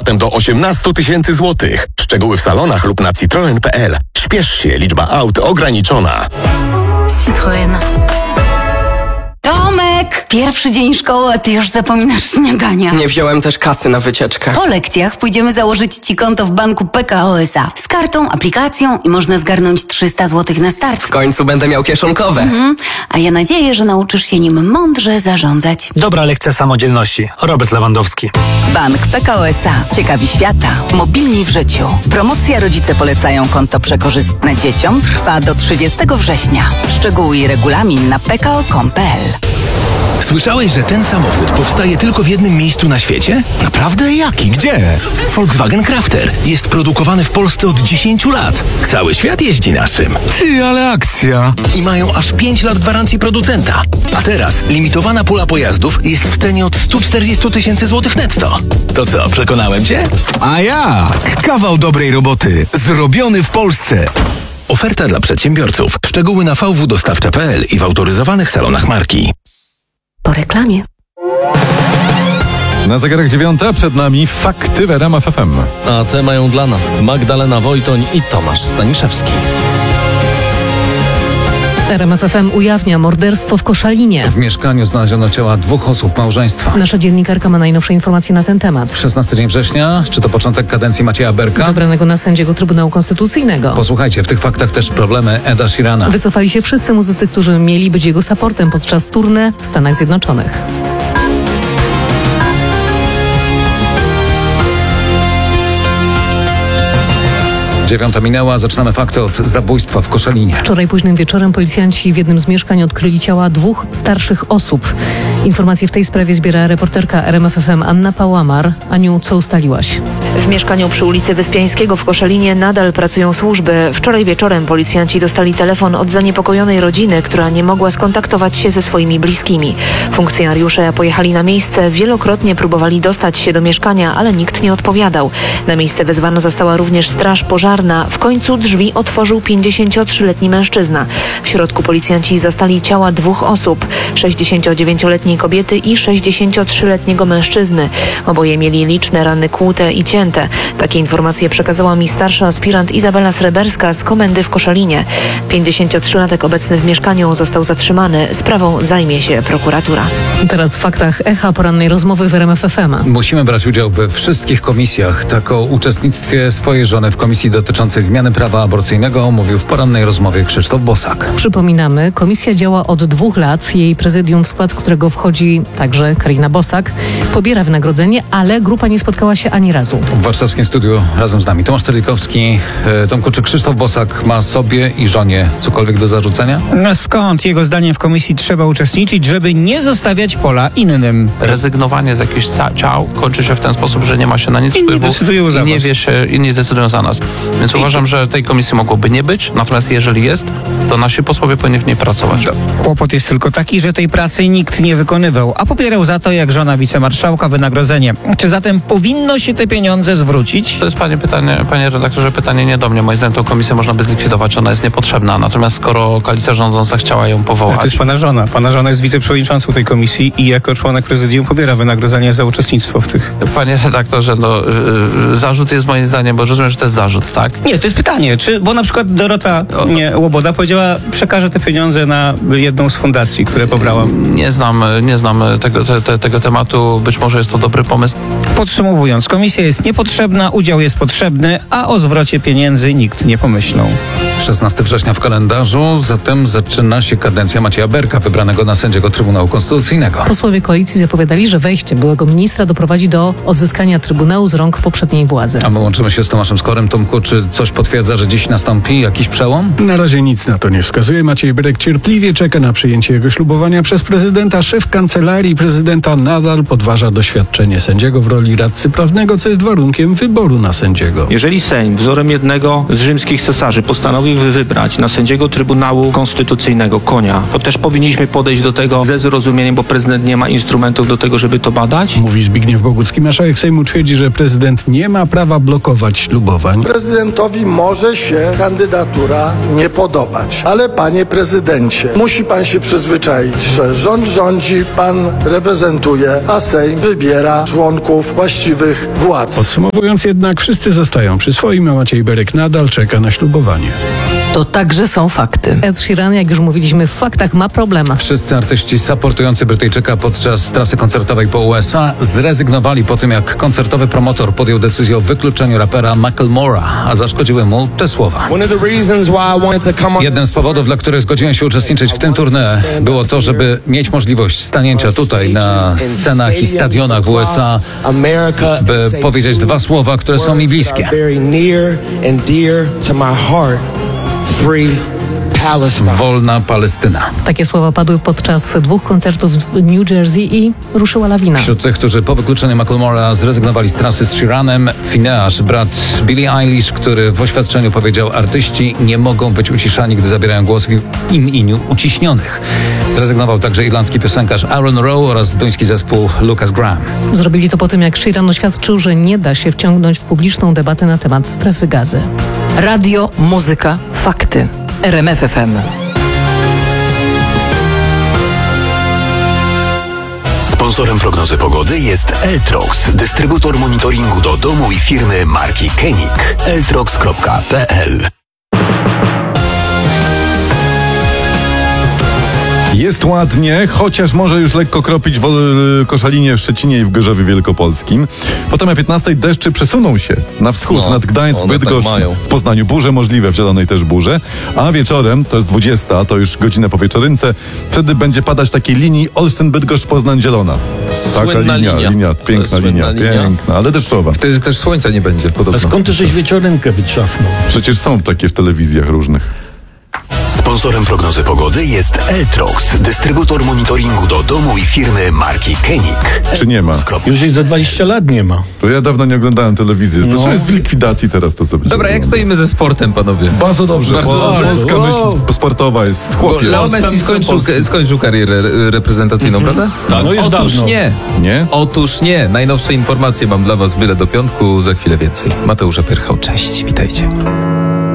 rabatem do 18 000 złotych. Szczegóły w salonach lub na citroen.pl. Śpiesz się, liczba aut ograniczona. Citroen. Tomek! Pierwszy dzień szkoły, a ty już zapominasz śniadania. Nie wziąłem też kasy na wycieczkę. Po lekcjach pójdziemy założyć ci konto w banku PKO SA. Z kartą, aplikacją i można zgarnąć 300 zł na start. W końcu będę miał kieszonkowe. A ja nadzieję, że nauczysz się nim mądrze zarządzać. Dobra lekcja samodzielności. Robert Lewandowski. Bank PKO SA. Ciekawi świata. Mobilni w życiu. Promocja Rodzice polecają konto przekorzystne dzieciom trwa do 30 września. Szczegóły i regulamin na pko.com.pl. Słyszałeś, że ten samochód powstaje tylko w jednym miejscu na świecie? Naprawdę? Jaki? Gdzie? Volkswagen Crafter. Jest produkowany w Polsce od 10 lat. Cały świat jeździ naszym. Ty, ale akcja! I mają aż 5 lat gwarancji producenta. A teraz limitowana pula pojazdów jest w cenie od 140 000 złotych netto. To co, przekonałem cię? A jak? Kawał dobrej roboty. Zrobiony w Polsce. Oferta dla przedsiębiorców. Szczegóły na vwdostawcze.pl i w autoryzowanych salonach marki. Po reklamie. Na zegarach 9:00, przed nami fakty w RMF FM. A te mają dla nas Magdalena Wojtoń i Tomasz Staniszewski. RMF FM ujawnia morderstwo w Koszalinie. W mieszkaniu znaleziono ciała 2 osób małżeństwa. Nasza dziennikarka ma najnowsze informacje na ten temat. 16 dzień września, czy to początek kadencji Macieja Berka? Wybranego na sędziego Trybunału Konstytucyjnego. Posłuchajcie, w tych faktach też problemy Eda Sheerana. Wycofali się wszyscy muzycy, którzy mieli być jego supportem podczas tournée w Stanach Zjednoczonych. 9:00 minęła, zaczynamy fakty od zabójstwa w Koszalinie. Wczoraj późnym wieczorem policjanci w jednym z mieszkań odkryli ciała 2 starszych osób. Informacje w tej sprawie zbiera reporterka RMF FM Anna Pałamar. Aniu, co ustaliłaś? W mieszkaniu przy ulicy Wyspiańskiego w Koszalinie nadal pracują służby. Wczoraj wieczorem policjanci dostali telefon od zaniepokojonej rodziny, która nie mogła skontaktować się ze swoimi bliskimi. Funkcjonariusze pojechali na miejsce, wielokrotnie próbowali dostać się do mieszkania, ale nikt nie odpowiadał. Na miejsce wezwana została również straż pożarna. W końcu drzwi otworzył 53-letni mężczyzna. W środku policjanci zastali ciała 2 osób, 69-letniej kobiety i 63-letniego mężczyzny. Oboje mieli liczne rany kłute i cięte. Takie informacje przekazała mi starsza aspirant Izabela Sreberska z komendy w Koszalinie. 53-latek obecny w mieszkaniu został zatrzymany. Sprawą zajmie się prokuratura. Teraz w faktach echa porannej rozmowy w RMF FM. Musimy brać udział we wszystkich komisjach. Tak o uczestnictwie swojej żony w komisji dotyczącej zmiany prawa aborcyjnego mówił w porannej rozmowie Krzysztof Bosak. Przypominamy, komisja działa od 2 lat. Jej prezydium, w skład którego wchodzi także Karina Bosak, pobiera wynagrodzenie, ale grupa nie spotkała się ani razu. W warszawskim studiu razem z nami Tomasz Terlikowski. Tomku, czy Krzysztof Bosak ma sobie i żonie cokolwiek do zarzucenia? No skąd? Jego zdaniem w komisji trzeba uczestniczyć, żeby nie zostawiać pola innym. Rezygnowanie z jakichś ciał kończy się w ten sposób, że nie ma się na nic wpływu i nie wie się, i nie decydują za nas. Więc uważam, że tej komisji mogłoby nie być, natomiast jeżeli jest, to nasi posłowie powinni w niej pracować. Kłopot jest tylko taki, że tej pracy nikt nie wykonywał, a pobierał za to, jak żona wicemarszałka, wynagrodzenie. Czy zatem powinno się te pieniądze zwrócić? To jest panie redaktorze, pytanie nie do mnie. Moim zdaniem tę komisję można by zlikwidować, ona jest niepotrzebna. Natomiast skoro koalicja rządząca chciała ją powołać... To jest pana żona. Pana żona jest wiceprzewodniczącą tej komisji i jako członek prezydium pobiera wynagrodzenie za uczestnictwo w tych... Panie redaktorze, zarzut jest moim zdaniem, bo rozumiem, że to jest zarzut, tak? Nie, to jest pytanie, bo na przykład Dorota Łoboda powiedziała, przekaże te pieniądze na jedną z fundacji, które pobrałam. Nie znam tego tematu, być może jest to dobry pomysł. Podsumowując, komisja jest niepotrzebna, udział jest potrzebny, a o zwrocie pieniędzy nikt nie pomyślał. 16 września w kalendarzu, zatem zaczyna się kadencja Macieja Berka, wybranego na sędziego Trybunału Konstytucyjnego. Posłowie koalicji zapowiadali, że wejście byłego ministra doprowadzi do odzyskania Trybunału z rąk poprzedniej władzy. A my łączymy się z Tomaszem Skorem. Tomku, czy coś potwierdza, że dziś nastąpi jakiś przełom? Na razie nic na to nie wskazuje. Maciej Berek cierpliwie czeka na przyjęcie jego ślubowania przez prezydenta. Szef kancelarii prezydenta nadal podważa doświadczenie sędziego w roli radcy prawnego, co jest warunkiem wyboru na sędziego. Jeżeli Sejm wzorem jednego z rzymskich cesarzy postanowi mogli wybrać na sędziego Trybunału Konstytucyjnego konia, to też powinniśmy podejść do tego ze zrozumieniem, bo prezydent nie ma instrumentów do tego, żeby to badać. Mówi Zbigniew Bogucki. Marszałek Sejmu twierdzi, że prezydent nie ma prawa blokować ślubowań. Prezydentowi może się kandydatura nie podobać, ale panie prezydencie, musi pan się przyzwyczaić, że rząd rządzi, pan reprezentuje, a Sejm wybiera członków właściwych władz. Podsumowując jednak, wszyscy zostają przy swoim, a Maciej Berek nadal czeka na ślubowanie. To także są fakty. Ed Sheeran, jak już mówiliśmy, w faktach ma problem. Wszyscy artyści supportujący Brytyjczyka podczas trasy koncertowej po USA zrezygnowali po tym, jak koncertowy promotor podjął decyzję o wykluczeniu rapera Macklemora, a zaszkodziły mu te słowa. Jednym z powodów, dla których zgodziłem się uczestniczyć w tym tournée, było to, żeby mieć możliwość stanięcia tutaj na scenach i stadionach w USA, by powiedzieć dwa słowa, które są mi bliskie. Wolna Palestyna. Takie słowa padły podczas 2 koncertów w New Jersey i ruszyła lawina. Wśród tych, którzy po wykluczeniu Macklemora zrezygnowali z trasy z Sheeranem, Finneas, brat Billie Eilish, który w oświadczeniu powiedział: artyści nie mogą być uciszani, gdy zabierają głos w imieniu uciśnionych. Zrezygnował także irlandzki piosenkarz Aaron Rowe oraz duński zespół Lucas Graham. Zrobili to po tym, jak Sheeran oświadczył, że nie da się wciągnąć w publiczną debatę na temat strefy Gazy. Radio, muzyka, fakty. RMF FM. Sponsorem prognozy pogody jest Eltrox, dystrybutor monitoringu do domu i firmy marki Koenig. eltrox.pl. Jest ładnie, chociaż może już lekko kropić w Koszalinie, w Szczecinie i w Gorzowie Wielkopolskim. Potem o 15 deszcze przesuną się na wschód, nad Gdańsk, Bydgoszcz, w Poznaniu burze możliwe, w Zielonej też burze, a wieczorem, to jest 20, to już godzinę po wieczorynce, wtedy będzie padać takiej linii Olsztyn-Bydgoszcz-Poznań-Zielona. Taka linia, piękna linia, ale deszczowa. Wtedy też słońca nie będzie, podobno. A skąd ty żeś wieczorynkę wytrzasnął? Przecież są takie w telewizjach różnych. Sponsorem prognozy pogody jest Eltrox, dystrybutor monitoringu do domu i firmy marki Koenig. Czy nie ma? Już jej za 20 lat nie ma. To ja dawno nie oglądałem telewizji. To jest w likwidacji teraz to sobie. Dobra, jak stoimy ze sportem, panowie? Bardzo dobrze. Polska myśl sportowa jest chłopie. Leo Messi skończył karierę reprezentacyjną, prawda? Tak. No otóż nie. Nie? Otóż nie. Najnowsze informacje mam dla was byle do piątku, za chwilę więcej. Mateusz Pierchał, cześć, witajcie.